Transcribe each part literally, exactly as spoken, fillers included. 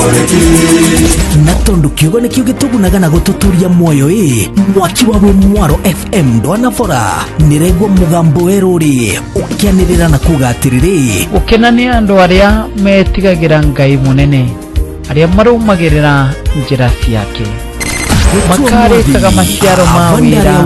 na tondu kiugo ni kiugo tugunaga na gututuria moyo i mwaki wa Mwaro F M ndwana fora niregwo mugambo weruri ukianirira na kugatiriri ukenania andu aria metigagira ngai munene aria marumagirira njira ciake makaretaga maciaro ma wira.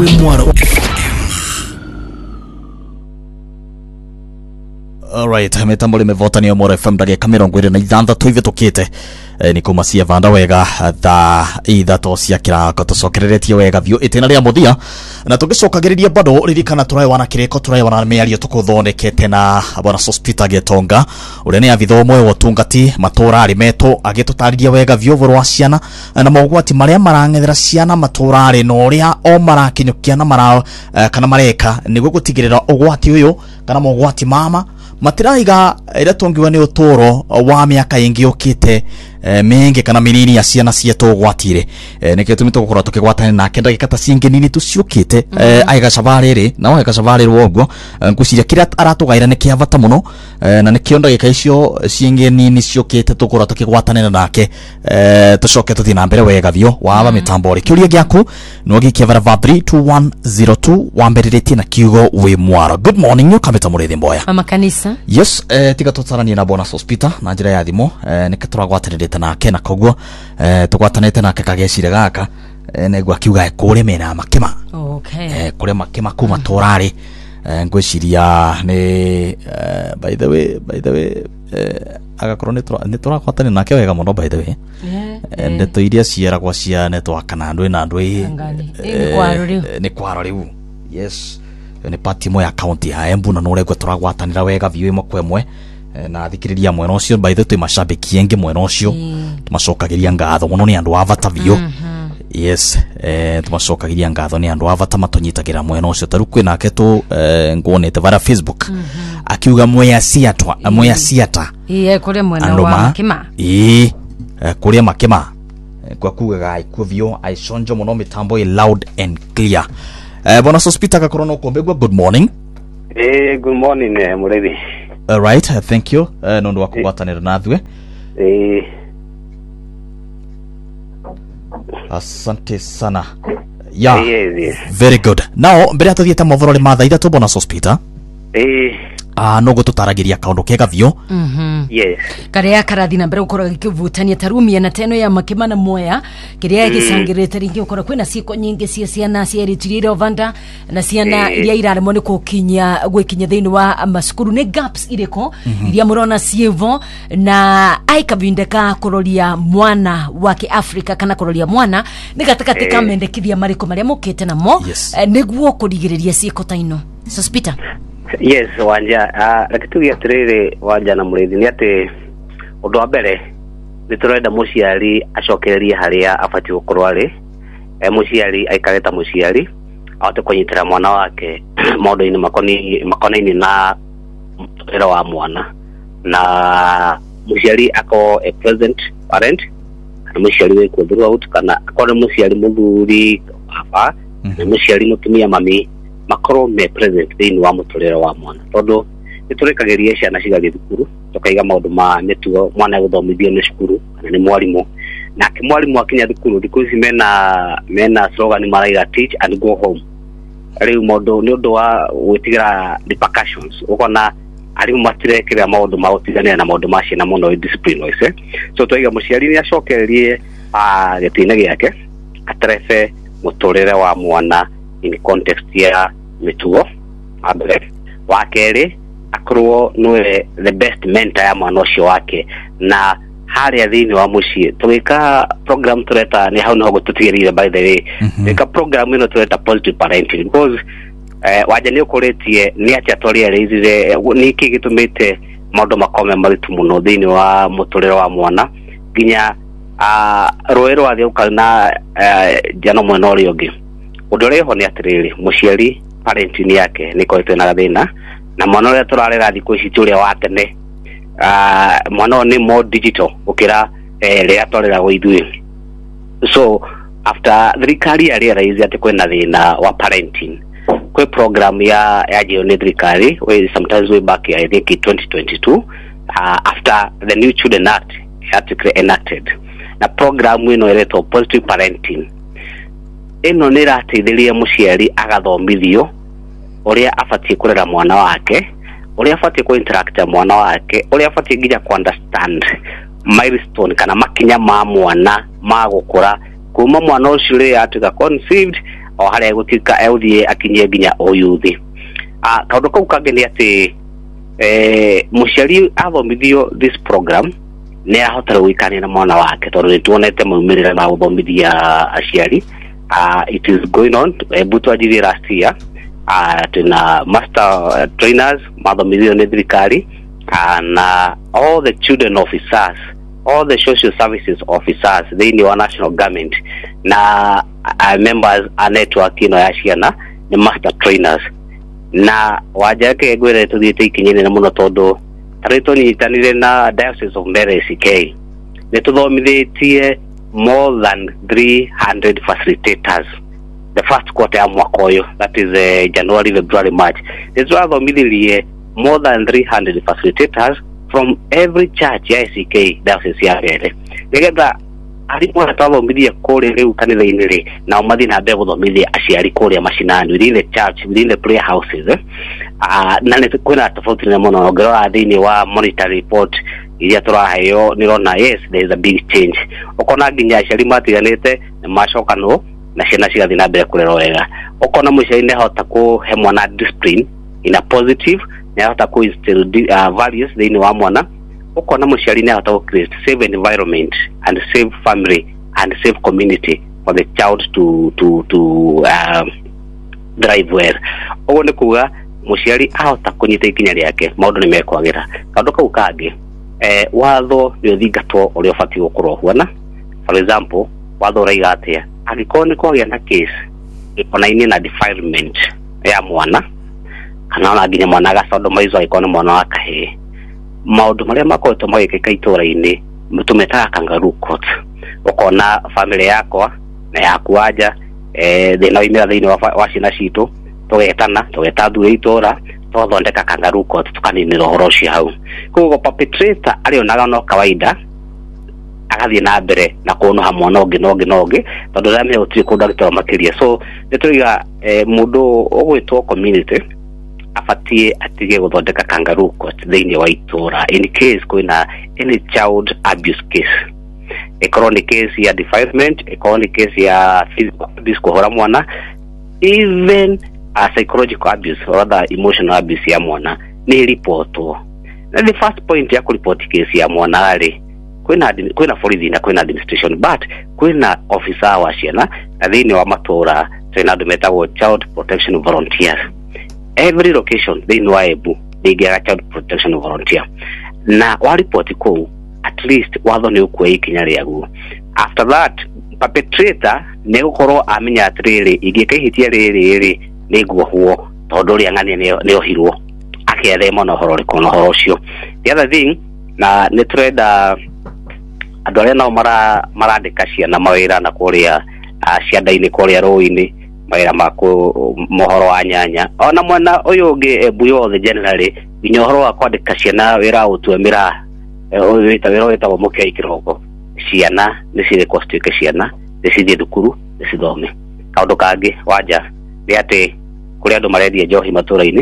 Alright, mitambo limevotania Mwaro F M ndani ya mirongo iri na ithathatũ hivi tukite e, ni kuma cia vanda wega tha ithatũ cia kirako tucokereretie wega biũ itena ria muthia na tugicokagiriria bado ririkana turaye wana kireko turaye wana meario tukuthondekete na bwana Sospita Getonga uria ni avitho mwe wa tungati matura ari meto agitutariria wega biũ wa ciana na mogwati maria marangethera ciana matura ari no ria o marakinyukia na mara uh, kana mareka niguo gutigirira ugwati uyu kana mogwati mama matiraiga ira tongiwa ni utoro wa miaka ingi ukite e, mengi kana minini ya ciana cietu gwatire e, nike tumito gukora tukigwatana na kenda gikata cingi nini tuciukite mm -hmm. e, aiga cabariri na aiga cabariri woguo nguciria kiria aratugaira niki avata muno e, na nikio ndagika icio cingi nini ciukite tukora tukigwatana nake e, tucoke tuthi na mbere wega bio waba mm -hmm. mitambo ri kiuria giaku no gikia vara three two one zero two wamberiretie na kiugo wi Mwaro. Good morning you kameta murithi mboya mama kanisa. Yes, eh, tiga tutarania na bona Sospita na njira ya thimo eh, nike turagwatanirite nake na koguo eh, tugwatanite nake kagecire gaka eh, negwa kiuga kure mena makema. Okay. Eh, kure makema kuma torari eh, ngwiciria ni eh, by the way by the way eh, agakorwo ni turagwatania nake wega muno by the way. Yeah. Eh, ndeto iria ciera kwa cia network na andu na andu i ni kwaro riu ni kwaro riu. Yes. Ni party mo ya county ya Embu na noregwe turagwatanira wega biũ imwe kwemwe na thikiriria mwena ucio by the way mashabiki yengi mwena ucio tumacokagiria ngatho muno ni andu avata biũ. Yes, eh tumacokagiria ngatho ni andu avata matonyitagira mwena ucio taru kwina nake tu ngwonete vara Facebook akiuga mweya ciatwa mweya ciata iye kure mwena wa makima ii kure makima kwa kuga ikuo biũ aicunjo muno mitambo i loud and clear. Eh, bona Sospita ka korona kombegwa. Good morning. Eh, good morning eh, Murethi. All right, uh, thank you. Eh, nondo wakugwatanira nathwe. Eh. Asante sana. Yeah. Yes, yes. Very good. Now, mbere atuthiete movorole matha ithatu bona Sospita. Eh. Ah, no gututaragiria kaundu kega biũ. Mhm. Yes. Karia karathi na mbere ukora gikivutania tarumia na teno ya makema na moya kiria gicangirite ringi ukora kwina ciiko nyingi cia ciana cia ritirire ovanda na ciana iria iraremo ni kukinya gwikinya thiini wa masukuru ni gaps iriko iria murona cievo na aikavindeka kuroria mwana wa Kiafrika kana kuroria mwana ni gatakati ka mendekithia mariko maria mukite namo niguo kurigiriria ciiko taino. Sospita. Yes, wanja ah uh, kitu gia tirire wanja na Murethi ni ati undu wa mbere ni turenda muciari acokereria haria afati gukorwo ari e muciari aikareta muciari ahote kunyitira mwana wake maundu-ini makoni makoni na mutero wa mwana na muciari ako a present parent na muciari we ku throughout kana akore muciari muthuri baba na muciari mutumia mami makoro me present thini wa muturero wa mwana tondu niturekageria ciana cigathie thukuru tukaiga maundu ma mitugo mwana guthomithio ni cukuru kana ni mwarimu na ki mwarimu akinya thukuru dikuzi mena mena slogan maraiga teach and go home riu maundu ni undu wa gwitigira repercussions ukona arimu matirekira maundu ma utigania na maundu ma ciana muno discipline wise so twaiga muciari ni acokererie a gitine giake atrefe muturere wa mwana in context ya mitugo abere wakeri akruo noe the best mentor ya mwana ucio wake na hali ya thini wa mucie tuweka program tureta ni hau no gututigirire by the way tuweka program ino tureta positive parenting because eh waje ni ukuretie ni ati atwaria reizire ni iki gitumite maundu makome maritu muno thini wa muturero wa mwana ginya a roero wa thiuka na jano mwena uri ungi udoreho ni atiriri muciari parenting yake niko itena thina na mwana uria turarera thiku ici turia wa tene ah mwana ni more digital ukira eh ria torera go ithui so after thirikari ya realize ati kwena thina wa parenting kwe program ya ya jioni thirikari we sometimes way back I think in twenty twenty-two uh, after the new children act yatukire enacted na program ino iretwo positive parenting. Ino ni rateithirie muciari agathomithio uria afatie kurera mwana wake, uria afatie ku interact mwana wake, uria afatie nginya ku understand milestone kana makinya ma mwana ma gukura kuma mwana ucio ri atuka conceived o haria gutika euthie akinye nginya o youth. Ah kaundu kau kangi ni ati eh muciari athomithio this program ne ahotera gwikania na mwana wake tondu ni tuonete maumirira ma guthomithia aciari. Uh, it is going on. Butu ajiri last year. Uh, tuna master uh, trainers, mathomithio ni thirikari, and uh, all the children officers, all the social services officers, they in the national government. Na uh, members a network ino ya ciana ni master trainers. Na wajake gwere tuthite ikinyene na muno tondu tarito ni itanire na Diocese of Mbeere C K. Ne tuthomithitie more than three hundred facilitators the first quarter ya mwaka uyu, that is uh, January, February, March. There's rather immediately more than three hundred facilitators from every church ya C K Diocese ya Mbeere. Nigetha arimu atathomithia kuri riu kanitha-ini ri na umathi na mbere guthomithia aciari kuri macinani within the church, within the prayer houses. Eh? Uh, na ni kwina tofauti na muno ngirora thiini wa monitor report iya turaheo nirona yes there is a big change. Ukona nginya aciari matiganite macoka no na ciana cigathi na mbere kurera wega. Ukona muciari ne hota ku he mwana discipline in a positive, ne hota ku instill uh, values thiini wa mwana. Ukona muciari ne hota ku create safe environment and safe family and safe community for the child to to to um, drive well. Ogo ne kuga muciari ahota kunyita ikinya riake maundu ni mekwagira. Kaundu kau kangi eh watho ni uthingatwo uri ufati gukorwo huana. For example, watho raiga atia angiko ni kwagya na case ikonaini na defilement ya mwana kana ona nginya mwana agacodomaizo aikona mwana wa kahe, maundu maria makoretwo magikika itura-ini mutumetaga kangaroo court. Ukona family yako na yaku aja eh thina imira thiini wa cina citu tugetana tugeta thuri itura tuthondeka kangaroo court tukaninira horo ucio hau. Koguo perpetrator ari onaga no kawaida agathie na mbere na kuonoha mwana ungi no ungi no ungi tondu ramwe utiri kundu gitoro makiria. So nituriga eh, mundu ogwitwo community afatie atige guthondeka kangaroo court thiini wa itura in case kwina any child abuse case, economic case ya defilement, economic case ya physical abuse kuhora mwana, even a psychological abuse or other emotional abuse ya mwana ni reportwo. Na the first point ya kureport case ya mwana ari kwina kwina police na kwina administration, but kwina officer wa ciana na thiini wa matura twina andu metagwo child protection volunteers. Every location thiini wa Embu thigiaga child protection volunteer, na wa report ku at least watho ni ukwe ikinya riagu. After that perpetrator ne gukorwo amenya atiriri igika ihitia riri ri ni guohwo tondu ri ang'ania ni ohirwo akethema no horo riko no horo ucio. The other thing na ni trenda andu aria nao mara marandika ciana mawira na kuria cianda-ini kuria ruu-ini mawira ma mohoro wa nyanya ona mwana uyu ungi Embu yothe generally nginya horo wa kwandika ciana wira utuemira uyu wita wira witagwo mukia ikiroko ciana ni cire kostuike ciana ni cithie thukuru ni cithome. Kaundu kangi wanja ni ati kuri andu marendia njohi matura-ini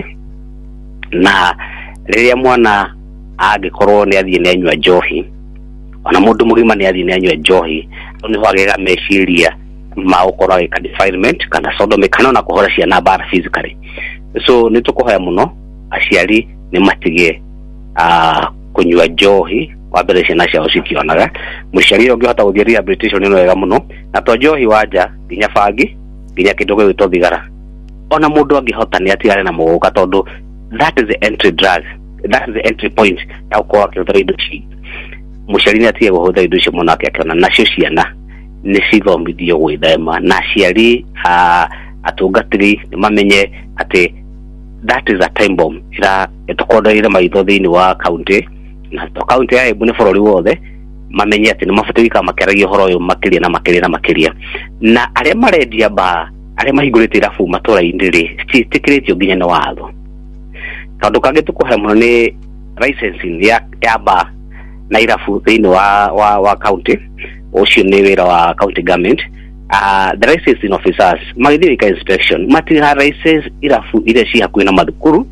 na riria mwana angikorwo ni athie ni anywa njohi ona mundu mugima ni athie ni anywa njohi ni hwagega meciria ma ukora ika defilement kana sodomy kana na kuhora ciana bara physically. So ni tukuhoya muno aciari ni matige uh, kunywa njohi wa mbere ciana ciao cikionaga muciari ungihota guthie rehabilitation ino wega muno na to njohi wanja nginya bangi nginya kindu gwitwo thigara ona mundu angihota ni atigane na muguka tondu that is the entry drug, that is the entry point ya ukora kithira indo ci muciari ni atige guhutha indo icio muno akiona nacio ciana ni cithomithio gwithema na ciari uh, atungatiri ni mamenye ati that is a time bomb ira etokodaire maitho thiini wa county na to county ya Embu ni bururi wothe mamenye ati ni mafatirika makeragia horo uyu makiria na makiria na makiria na aria marendia ba aria mahingurite irafu matura-ini ri citikiritio nginya na watho. Kaundu kangi tukuhe muno ni licensing ya ya ba na irabu thiini wa wa, wa county ucio ni wira wa county government. Uh, the licensing officers magithika inspection matiha license irabu ile ci hakuina mathukuru,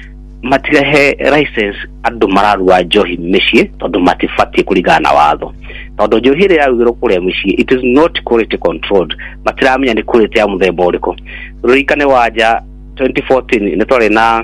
matihe license andu mararua njohi micii tondu matifatie kuringana na watho, tondu njohi ile yarugirwo kuria micii it is not quality controlled, matiramenya ni quality ya muthemba uriku. Rurikane wanja twenty fourteen ni twari na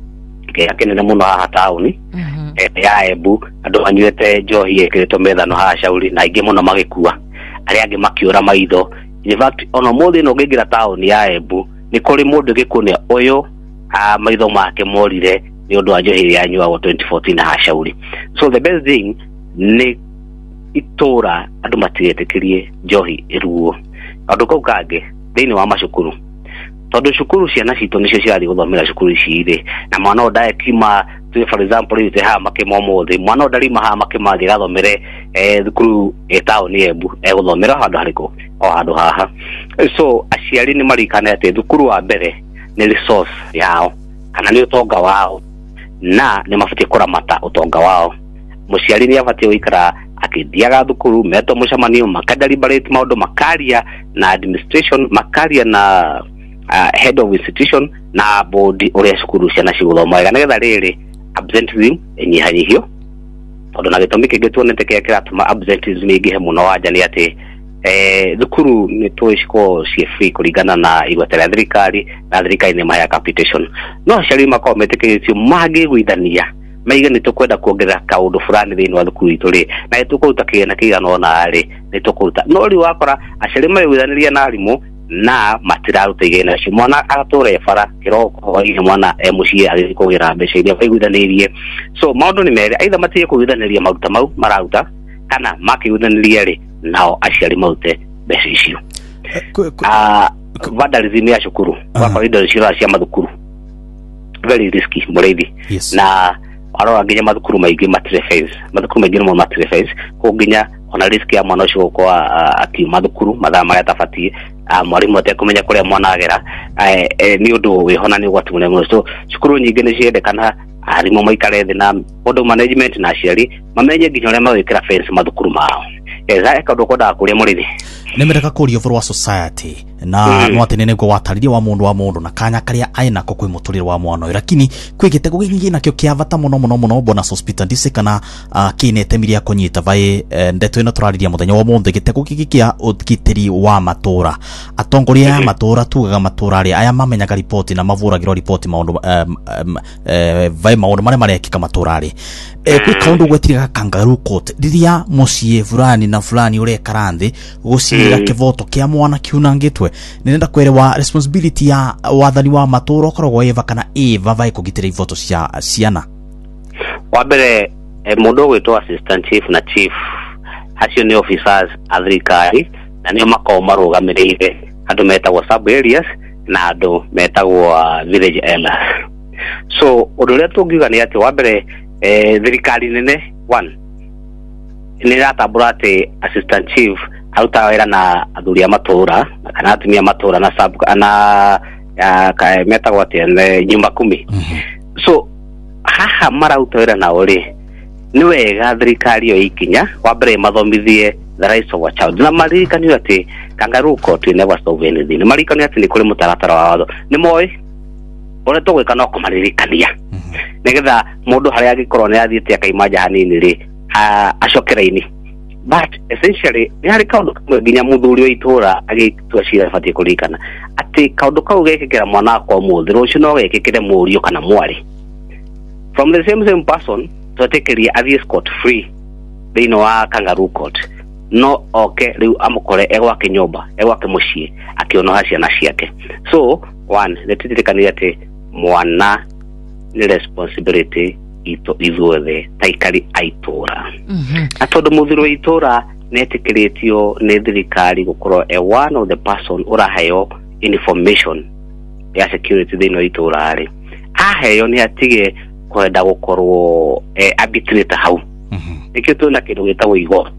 ke akenene muno haha tauni mm -hmm. ya Embu andu anyuete njohi ekiritwo methano haha Shauri na ingi muno magikua aria angi makiura maitho. In fact ono muthi no ngingira tauni ya Embu ni kuri mundu gikunia uyu a maitho make morire ni undu wa njohi ya nyua wa twenty fourteen haha Shauri. So the best thing ni itura andu matietikirie njohi iruo andu kau kange thiini wa macukuru, tondu cukuru ciana citu nicio ciari guthomera cukuru ici na mwana odae kima tu for example ite ha makimo mothi mwana odari ha makima gathomere eh thukuru etaoni Embu e guthomera handu hariko o handu haha. So aciari ni marikana ate thukuru wa mbere ni resource yao kana ni utonga wao na ni mafatie kuramata utonga wao. Muciari ni afatie wikara akithiaga thukuru meto mucamanio makadeliberate maundu makaria na administration makaria na Uh, head of institution na board uria cukuru ciana ciguthoma ega nigetha riri absenteeism enyihanyihio tondu na gitumi kingi tuonete kia kiratuma absenteeism ingihe muno wanja ni ati eh thukuru ni tuishiko cie free kuringana na igweta ria thirikari na thirikari ni maya capitation no ciari makao metekeretio magi gwithania maiga ni tukwenda kuongerera kaundu fulani thiini wa thukuru itu ri na tukuruta kigena kigana ona ri ni tukuruta no ri wakora aciari maigwithaniria na arimu na matiraruta igena cio mwana agatore bara kiroko ile mwana emucie agikugira mbeca iria baiguithanirie. So maundu ni mere aitha matie kuiguithaniria maruta mau mararuta kana makiguithaniria ri nao aciari maute mbeca icio. Ah vandalism ya cukuru kwa kawaida cia cia mathukuru very risky mureithi na arora nginya mathukuru maingi matire phase mathukuru maingi no matire phase ko nginya ona risk ya mwana ucio kwa ati mathukuru mathaa maria tafatie mwarimu ate kumenya kuria mwana agera ni undu wihona ni gwatu mune muno. So cukuru nyingi ni ciendekana arimu maikare thi na board management na aciari mamenye nginya uria mawikira fence mathukuru mao eza ekaundu koda kuria murithi nemereka kurio for wa society na mm. no atenene go watariria wa mundu wa mundu na kanya karia aina ko kwimuturira wa mwana uyu lakini kwigite gugingi nakyo kiavata muno muno muno bona hospital dise kana uh, kinete miria kunyita vai uh, ndeto ino turariria muthenya wa munthe gitego gigikia ukitiri wa matura atongoria ya matura tugaga matura ari aya mamenyaga report na mavuragiro report maundu um, um, uh, vai maundu mare mare kika matura ari e kwi kaundu gwetiriga kangaroo court riria mucie fulani na fulani ure karanthi gucira mm. kivoto kia mwana kiunangitwe nenda kwerewa responsibility ya wathani wa matura korogwo eva kana eva vai kugitira ivoto cia ciana. Wa mbere e, mundu gwitwo assistant chief na chief acio ni officers athirikari na nio makao marugamirire andu metagwo sub areas na andu metagwo uh, village elders. So undu uria tungiuga ni ati wa mbere eh thirikari nene one ni ratambura ati assistant chief aruta wira na athuri matura kana atumia matura na sub ana ka metagwo ati nyumba kumi. Mm -hmm. So haha marauta wira na uri ni wega thirikari yo ikinya wa mbere mathomithie the rights of a child na marikani ati kangaroo court never stop anything marikani ati ni kuri mutaratara wa watho ni moi ore to gwika no kumaririkania nigetha mundu haria agikorwo ni athiite akaimaja hanini ri acokereini but essentially ni hari kaundu kamwe nginya muthuri wa itura agitua cira fatie kurikana ati kaundu kau gekikira mwana kwa muthi rucio no gekikire murio kana mwari from the same same person totekeria athie scot free thini wa kangaroo court no okay riu amukore egwa kinyomba egwa kimucie akionoha ciana ciake. So one the titikanire ati mwana ni responsibility ito izuothe taikari aitura. Mhm. Mm atondo muthiro itura netikiritio ni thirikari gukorwo e one of the person urahayo information ya security thino itura ari aheyo ni atige kwenda gukorwo e arbitrator hau. Mhm. Nikio tuna kindu gitagwo igoti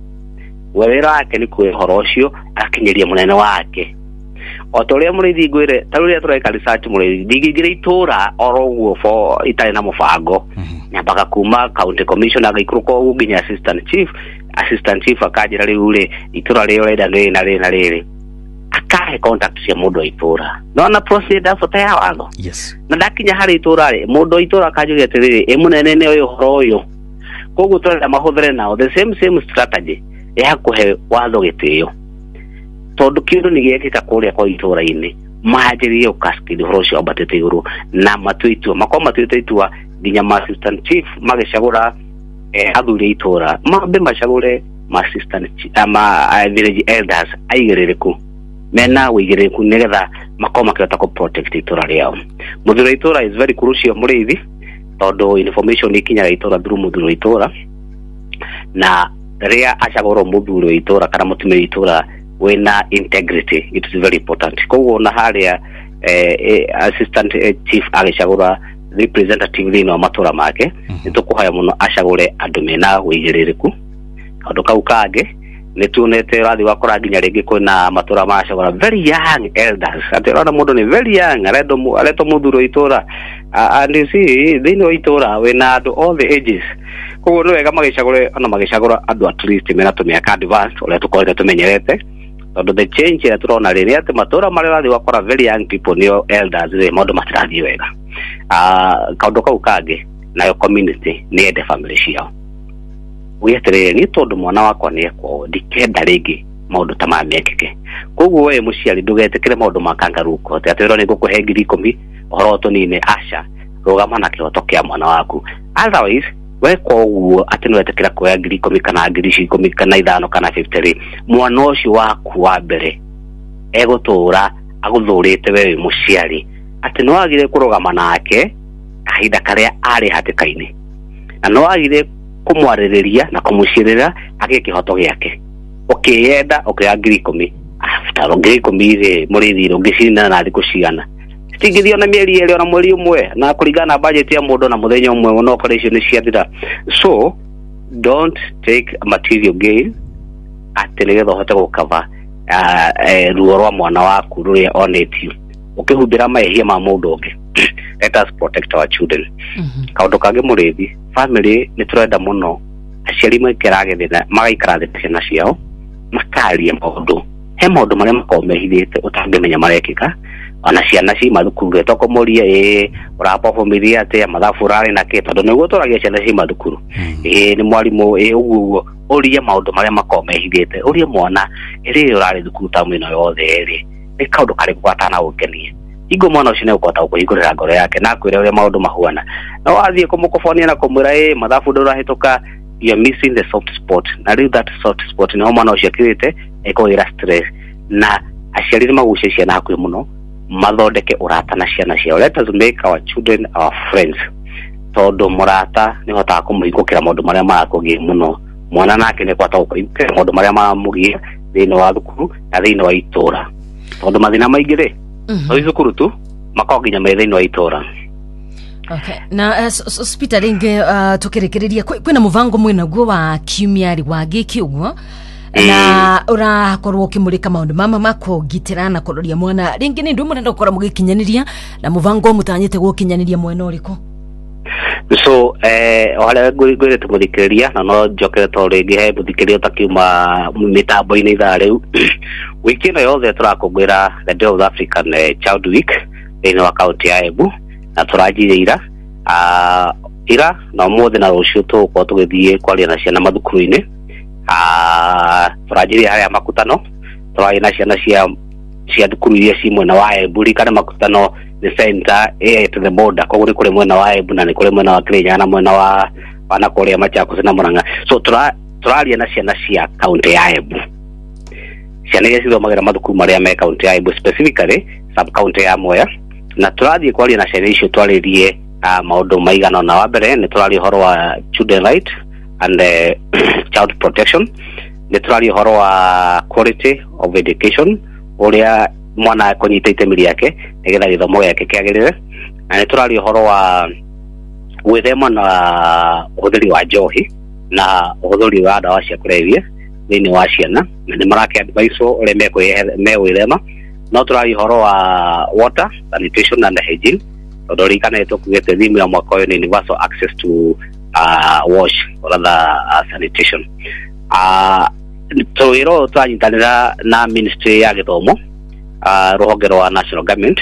wera ake ni kwihoro ucio akinyeria munene wake otoria murithi ngwire taruria tureka research murithi digigire itura orogwo fo itari na mufango. Mm -hmm. nyambaga kuma county commissioner agaikruko ugu nginya assistant chief assistant chief akajira riu ri itura ri urenda ri na ri na ri akahe contact cia mundu itura no na process afota ya watho yes na ndakinya hari itura ri mundu itura akajuria atiriri e munene ne uyu horo uyu koguo turenda mahuthire nao the same same strategy ya kuhe watho gitio tondu kindu ni giekika kuria kwa itura ini majirie ukaskidi horo cio batete iguru na matuitua makoma matuitua nginya ma assistant chief magicagura eh athuri itura mambe macagure ma assistant ama village elders aigerereku mena wigerereku negetha makoma kiota ko protect itura riao muthuri itura is very crucial murithi tondu information ikinya itura through muthuri itura na ria acagura muthuri itura kana mutumiri itura wena integrity it is very important koguo na haria eh, eh assistant eh, chief agicagura representative thino matura make nitukuhaya muno acagure andu mena wigerereku andu kau kage nitunete rathi wakora nginya ringi kwina matura macagura very young elders atirona mundu ni very young aredo mu areto muthuro itura and you see thino itura wena andu all the ages koguo no wega magicagure ona magicagura andu at least mena tumiaka advanced ole tukorete tumenyerete tondu the change ya turona riri ati matura mari rathi wakora very young people nio elders we mundu matirathi wega ah kaundu kau kage nayo community ni ende family ciao wiyetere ni tondu mwana wakwa ni ekwo ndikenda ringi maundu ta mamekeke koguo we muciari ndugetekere maundu makangaruko ati atwiro ni gukuhe ngiri ikumi ohoro tunine asha rugama na kihoto kia mwana waku otherwise we koguo ati no etekera kuya ngiri ikumi kana ngiri ikumi kana ithano kana fifty mwana ucio waku wa mbere egutura aguthurite we muciari ati no agire kurugama nake kahinda karia ari hatikaini na no agire kumwaririria na kumushirira age kihoto giake ukiyenda ukaya ngiri ikumi after ngiri ikumi ri murithiro ngicina na thiku cigana stingithio na mieri eri ona mweri umwe na kuringana budget ya mundu na muthenya umwe no operation ciathira so don't take material gain atelege hote gukava eh ruo rwa mwana waku ruria onetio ukihumbira mahia ma mundu ungi let us protect our children mm-hmm. kaundu kage murithi family ni turenda muno aciari maikirage thina magaikara thina ciao makaria maundu he maundu maria makomehithite utangimenya marekika ona ciana ci mathukuru getoko moria eh uraperformithia ate mathabu rari na ke tondu niguo turagia ciana ci mathukuru eh ni mwarimu eh uguo uria maundu maria makomehithite uria mwana iri urari thukuru ta mwino yothe eri ni kaundu kari gwatana ukenie igo mwana ucio ne ukota ukuhingurira ngoro yake na kwire uria maundu mahuana no athie kumukofonia na kumwira eh mathabu ndurahituka you are missing the soft spot na riu that soft spot ni mwana ucio kirite ekoira stress na aciari ni magucia ciana hakuhi muno mathondeke urata na ciana ciao let us make our children our friends tondu murata ni hota kumuhingukira maundu maria marakugie muno mwana nake ni kwata ukuhingukira maundu maria maramugia thini wa thukuru na thini wa itura tondu mathina maingi ri no thukuru tu makoginya me thini wa itura. Okay. Na hospital inge uh, tukirekereria kwina muvango mwina guo wa kiumiari wa giki uguo na urakorwo kimurika maundu mama makogitira na kuroria mwana ringi ni ndu murenda gukora mugikinyaniria na muvango mutanyite gukinyaniria mwena uriku so eh wale gwire tumuthikiriria na no njokere to ringi he muthikiria takiuma mitambo ini thare wiki no yothe turakungwira the Day of African uh, Child Week in our county ya Embu na turajire ira ah ira na mothe na rucio tu ko tugithie kwaria na ciana mathukuru-ini ah turajire haya makutano turai na ciana cia cia thukuru iria ci mwena wa Embu kana makutano the center eh to the border ko guri kuri mwena wa Embu na ni kuri mwena wa Kirinyaga na mwena wa wana kuria Machakos na Murang'a so tura turaria na ciana cia county ya Embu ciana iria cithomagira mathukuru maria me county ya Embu specifically sub county ya Mwea na turathie kwaria na ciana icio twaririe uh, maundu maigana na wa mbere ni turaria horo wa children right and uh, child protection ni turaria horo wa quality of education uria mwana kunyita itemi yake nigetha githomo yake kiagirire na ni turaria horo wa gwithema na uthiri wa njohi na uthiri wa dawa cia kulevya thini wa ciana na ni marake advice uria mekwe mewithema no turaria horo wa water sanitation and hygiene odori kana to kugete thimu ya mwaka uyu ni universal access to uh, wash or other uh, sanitation. Uh, to iro twanyitanira na ministry ya githomo uh, ruhongero wa national government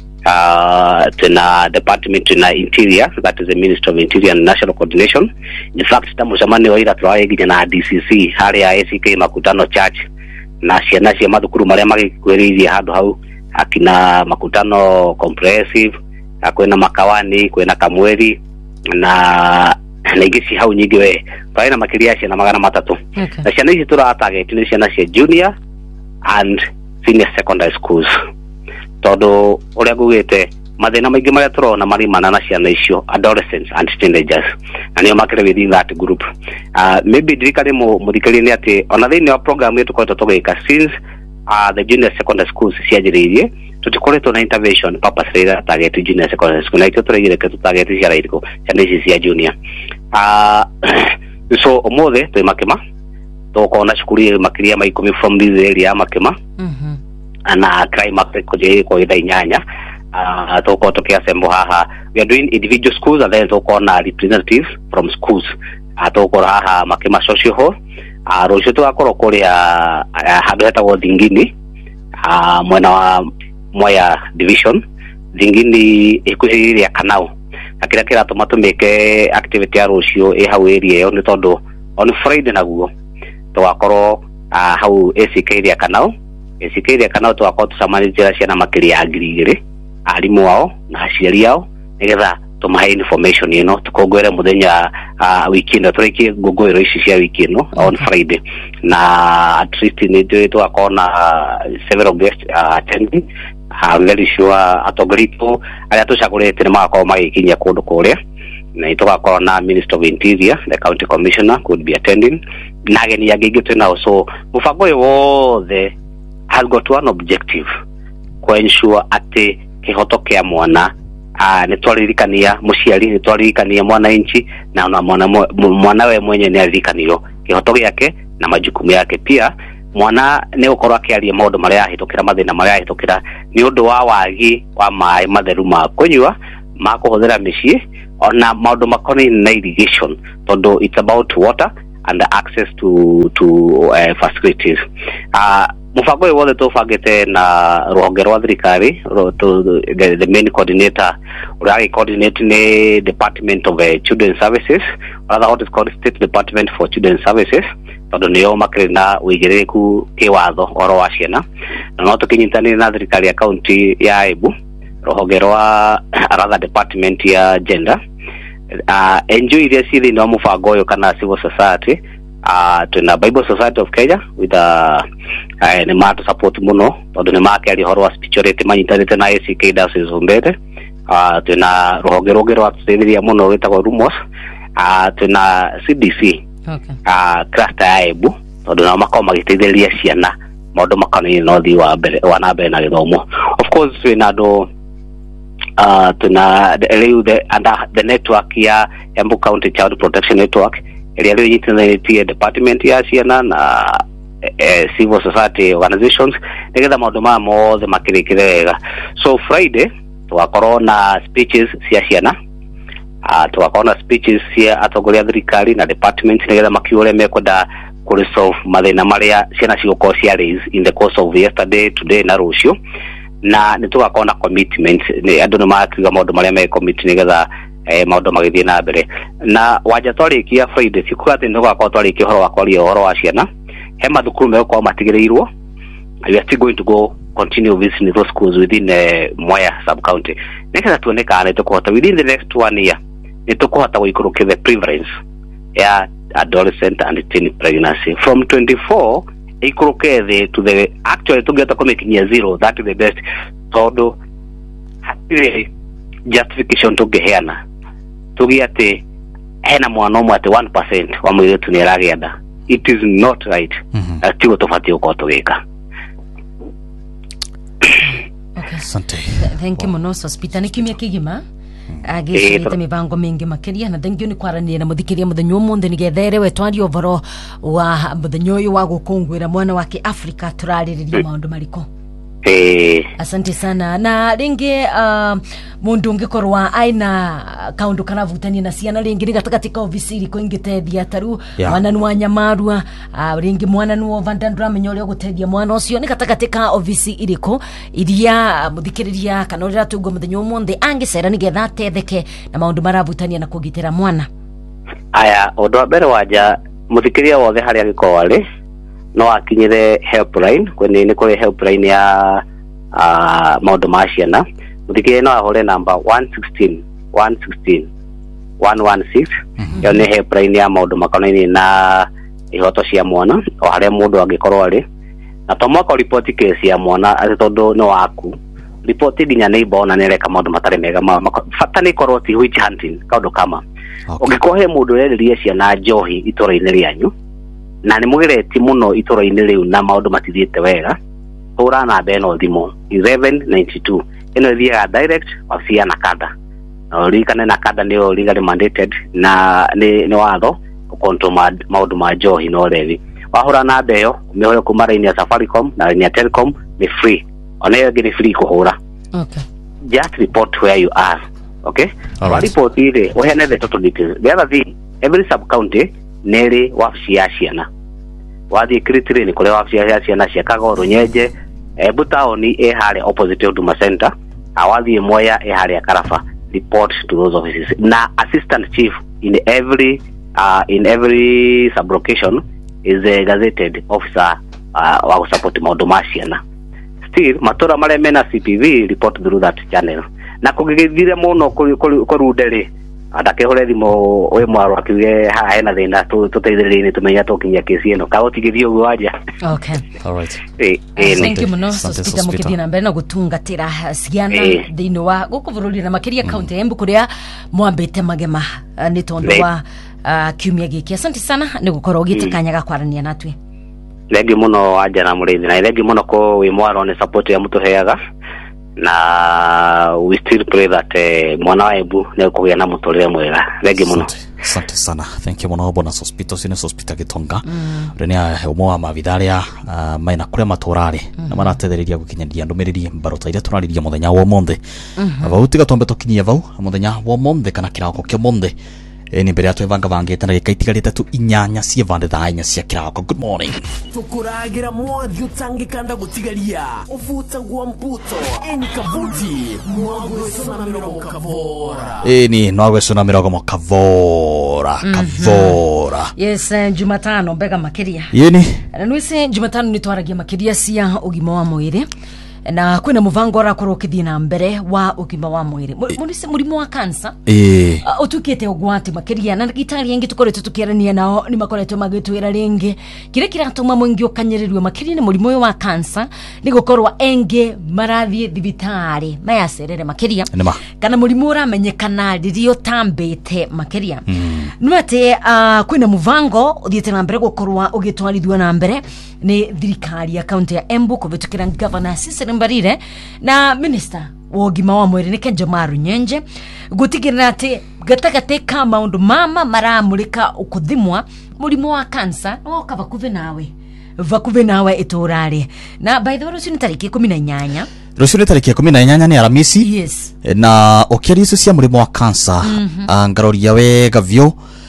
uh, tena department na interior, that is the Ministry of Interior and National Coordination. In fact tamucamani wa ira twaeginya na D C C hari ya A C K Makutano Church na ciana cia mathukuru maria magikwiririe handu hau, akina Makutano Comprehensive, kwena Makawani, kwena Kamweri na na ingisi hau nyingi we twaina makiria ciana magana matatu. Okay. Na ciana ici tura target ni ciana cia junior and senior secondary schools. Todo uria gugite mathina maingi maria turona mari manana ciana icio adolescents and teenagers, na nio makire within that group. Uh, maybe dirikari mu muthikari ni ati ona thini wa program yetu kwa tutugika since uh, the junior secondary schools ciajiririe tutikoretwo na intervention purpose rira target junior secondary school na ito turigire ke target cia iriko ciana ici cia junior. Uh, so omothe twi Makema tukona cukuru makiria ma ikumi from this area Makema. Mhm. Mm ana crime ko je ko ida inyanya uh, toko tokia sembo haha. We are doing individual schools and then toko na representatives from schools atoko haha Makema social hall uh, rojo to akoro koria uh, hadu hata wo Thingini uh, mwena wa Mwea division Thingini ikuhiri ya Kanao akira kira tomatumike activity ya rocio e hau area yo ni tondu on Friday naguo to akoro uh, hau A C K ya Kanao esikiri kana to akotu samanijira ciana makiria ngiri igiri arimu wao na aciari yao nigetha tumahe information ino tukongwere muthenya uh, weekend turiki ngongwero ici cia weekend no on Friday na at least ni to akona uh, several guests uh, attending. I'm very sure atogorito aria tucagurite ni makao magikinya kundu kuria na itoka na Minister of Interior, the county commissioner could be attending na ageni yagigi tena. So mufango yo the has got one objective, kwa ensure ate kihoto kia mwana uh, nitwaririkania muciari nitwaririkania mwana inchi na na mwana mwanawe mwenye ni aririkaniyo kihoto yake na majukumu yake. Pia mwana ne ukorwa kiarie maundu maria ahitokira mathina maria ahitokira ni undu wa wagi wa mai matheru ma kunywa ma kuhuthira micii ona maundu makoni na irrigation, tondu it's about water and the access to to uh, facilities. Uh, mufango wothe tufangite na ruhonge rwa thirikari the, the main coordinator uri coordinate ni Department of uh, Children Services, rather what is called State Department for Children Services, tondu niyo makire na wigiriku kiwatho oro wa ciana na no tukinyitani na thirikari ya county ya Embu ruhonge rwa rather department ya gender. Uh, enjoy iria cithi no mufango uyu kana civil society. Uh, tuna Bible Society of Kenya with a uh, ni matu support muno tondu ni make ali horo wa spirituality manyitanite na A C K Diocese Umbete. Uh, tuna ruhonge rugi rwa tuteithia muno witagwo Rumos. Uh, tuna C D C okay. Uh, cluster ya Embu tondu na makao magiteithia ciana maundu makoni no thi wa mbere wa na mbere na githomo. Of course we nado uh, tuna the, the, under the network ya Embu County Child Protection Network area leo yitinete department ya ciana na eh, civil society organizations nigetha maundu ma mothe makirikire wega. So Friday twakoro na speeches cia ciana uh, twakoro na speeches cia atongoria thirikari na department nigetha makiure mekwenda ku resolve mathina maria ciana cigoko cia raise in the course of yesterday, today na rucio, na nitugakona na commitment ni andu ni makiuga maundu maria me commit nigetha eh maundu magithie na mbere na wanja twarikia Friday sikura ati ndoga kwa twarikia horo wakwa ri horo wa ciana he mathukuru me kwa matigireirwo. We are still going to go continue visiting those schools within uh, Mwea sub county nekeza tuoneka ne tukuhota within the next one year ne tukuhota guikurukia the prevalence ya adolescent and teen pregnancy from twenty-four ikuruke the to the actually tugeta kumekinya zero. That is the best todo hati justification tugeheana tugiate hena mwana omwe ati one percent wa mwire tu niragienda. It is not right. Mm -hmm. Atigo tofati uko tugeka. Okay. Asante. Thank you muno hospitali kimya kigima. Agicite mibango mingi makiria na thank you ni kwarania na muthikiria muthenyo munthe ni gethere we twari ovoro wa muthenyo uyu wa gukungwira mwana wake Africa turaririria maundu mariko. Eh, asante sana na ringi uh, mundu ungikorwa aina kaundu kana vutania na ciana ringi riga katika ofisi iri kuingitethia taru Yeah. mwana nwa nyamarua uh, ringi mwana nwa vandandra menyoria gutethia mwana ucio ni katika ofisi iriko iria muthikiriria kana rira tugo muthenyo munthe angicera ni getha tetheke na maundu maravutania na kugitira mwana. aya undu wa mbere wanja muthikiria wothe hari agiko wari no akinyire helpline kwani ni kuri helpline ya uh, maundu ma ciana. Muthikiria no ahore number one sixteen one sixteen one one six yo ni helpline ya maundu makonaini na ihoto cia mwana o haria mundu angikorwo ari na to mwako report case ya mwana ati tondu no waku report nginya neighbor na nereka maundu matari mega fata ni korwo ti witch hunting kaundu kama ungikohe mundu reririe ciana njohi itura-ini rianyu na ni mugireti muno itura-ini riu na maundu matithiete wega hura namba eno thimu eleven ninety-two ino ithiaga direct wafia na kada na rikane na kada ni legally mandated na ni ni watho control maundu ma njohi no revi wahura namba iyo umehoya kuma line ya Safaricom na line ya Telcom ni free ona yo ni free kuhura. Okay, just report where you are. Okay, right. Report ile uhene the total details. The other thing, every sub county nere wafisi ya ciana wathi kritire ni kule wafisi ya ciana cia Kagoro Nyenje e butaoni e hale opposite Huduma Center awathi moya e hale Karafa. Report to those offices na assistant chief in every uh, in every sub location is a gazetted officer uh, wa support maundu ma ciana. Still matura mare mena C P V report through that channel na kugigithire muno kurudere adakehore thimo we mwaro akiuge ha hena thina tuteithiririe ni tumenya tukinya kesi eno kaotigithio gwaja. okay, All right. eh eh thank you muno Asante, sospita Sospita. mukithia na mbere na gutungatira ciana Eh. thiini wa guku bururi na makiria county Embu kuria mwambite magema uh, ni tondu Ne. wa uh, kiumia giki. Asante sana ni gukorwo ugitikanya gakwarania natwe. legi muno aja na murethi na legi muno ko we mwaro ni support ya mtu heaga na we still pray that eh, mwana wa Embu ne kugia na mutorire mwega. Legi muno. Asante, asante sana. Thank you muno bona Sospito sine Sospita Gitonga. Mm. Renia umwe wa mavitharia uh, maina kuria maturari mm -hmm. na maratethereria gukinyandia ndumiriri mbarota ire turariria muthenya wa monthe. Mm -hmm. Vautika tombe tukinyia vau muthenya wa monthe kana kirako kio monthe. E ni mbere atu evanga vangite na gikaitigarite tu inyanya cie vande thaa inya cia kirako. Good morning. tukuragira mwathi utangikanda gutigaria uvuta gwa mbuto eni kavuti mwagwesona na mirongo kavora E ni nwagwesona mirongo kavora kavora. Yes, uh, Jumatano mbega makiria. Yeni Na nwise Jumatano ni twaragia makiria cia ugima wa mwiri na kwina muvango rakorwo kithii na mbere wa ugima wa mwiri. Munise murimu wa cancer. eh Uh, utukite ugwati makiria na gitari yengi tukoretwe tukirania nao ni makoretwe magitwira ringi kire kiratuma mwingi ukanyererirwe makiria ni murimu uyu wa cancer ni gukorwa engi marathie thibitari mayacerere makiria nima kana murimu uramenyekana ririo tambite makiria mm. Nwate uh, kwina muvango uthiete na mbere gukorwa ugitwarithwa na mbere ni thirikari ya county ya Embu kuvitukira governor Cecily Mbarire na minister wogima wa mwiri ni Kenjo Maru Nyenje gutigirira ati gatagate ka maundu mama maramurika ukuthimwa murimu wa cancer no kava kuve nawe vakuve nawe iturari na by the way rucio ni tariki kumi na inyanya rucio ni tariki kumi na inyanya ni Aramisi. yes Na okiari icio cia murimo wa cancer mm -hmm. ngaroria wega vyo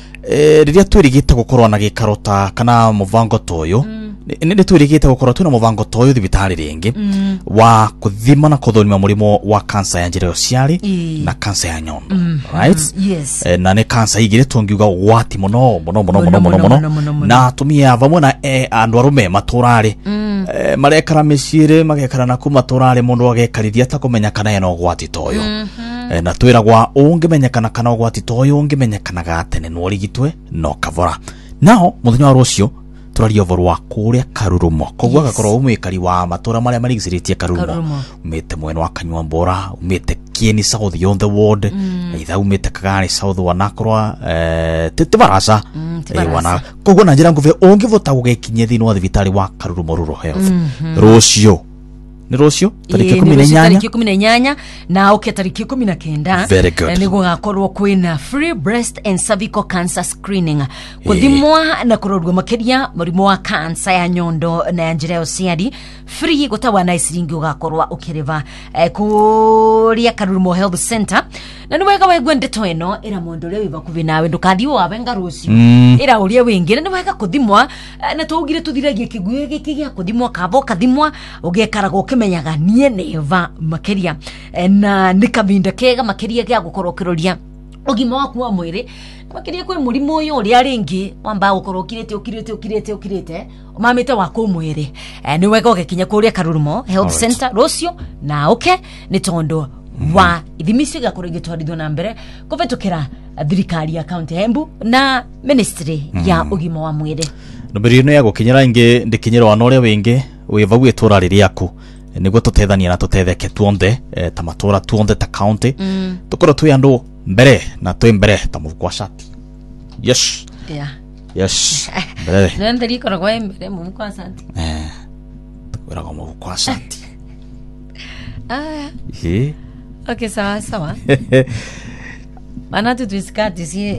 e, riria twirigite gukorwa na gikarota kana muvango toyo mm. ni twirigite gukorwa twina muvango toyo thibitari ringi mm. wa kuthima na kuthonima murimo wa cancer ya njira ciari e. na cancer ya nyondo mm -hmm. right yes e, na ni cancer igire tungiuga gwati muno muno muno muno muno muno na tumia vamwe na e, andu arume maturari mm. e, marekara micire magekara na kuma turari mundu agekariria ta kumenya kana eno gwati toyo mm -hmm. e, na twiragwa ungimenyekana kana gwati toyo ungimenyekanaga tene no rigitwe no kavora nao muthenya wa rucio turario voru wa kuria Karurumo kogwa yes. Gakorwo umwikari wa matura maria marigiciritie Karurumo umite mwena wa Kanywa Mbora umite Kieni South on the ward mm. Either umite Kagari South wa Nakorwa eh Tibarasa mm, eh, wana kogwa na njira nguve ungivota gugekinye thini wa thibitari wa Karurumo Rural Health mm -hmm. Rucio ni rucio tariki Ĩĩ, kumi nĩ na rũciũ inyanya tariki kumi na inyanya na oke tariki kumi na kenda Very good. nĩ gũgakorwo kwĩna free breast and cervical cancer screening gũthimwa na kũrorwo makĩria mũrimũ wa cancer ya nyondo na ya njĩra ya ũciari free gũtawa na ciringi ũgakorwa ũkĩrĩva eh, kũrĩa Karurumo Health Center na nĩ wega waigua ndeto ĩno ĩra mũndũ ũrĩa wĩ bakuhĩ nawe ndũkathiĩ wabenga rũciũ Mm. ĩra ũrĩa wĩngĩ na nĩ wega kũthimwa eh, na twaugire tũthiragie kĩguũ gĩkĩ gĩa kũthimwa kaba ũkathimwa ũgekaraga ũkĩmenyaga niĩ nĩva makĩria eh, na nĩ kavinda kega makĩria gĩa gũkorwo ũkĩroria ũgima waku wa mwĩrĩ makĩria kwĩ mũrimũ ũyũ ũrĩa rĩngĩ wamba gũkorwo ũkirĩte ũkirĩte ũkirĩte ũkirĩte ũmamĩte waku mwĩrĩ eh, nĩ wega ũgĩkinya kũrĩa Karurumo Health Alright. Center rũciũ na ũke nĩ tondũ wa ithimi icio igakorwo igĩtwarithwo na mbere kũvetũkĩra thirikari ya kaunti ya Embu na ministry ya ũgima wa mwĩrĩ ndũmĩrĩri ĩno ya gũkinyĩra ingĩ ndĩkinyĩrwo na ũrĩa wĩngĩ wĩvau itũra rĩrĩaku nĩguo tũtethania na tũtetheke tuonthe eh, ta matũra tuonthe ta county Mm. tũkorwo twĩ andũ mbere na twĩ mbere ta mũhuko wa shati yes yeah yes mbere nĩ ndĩri ikoragwo ĩ mbere mũhuko wa shati eh tũkwĩraga mũhuko wa shati ah eh okay sawa sawa maana tu tuisikati si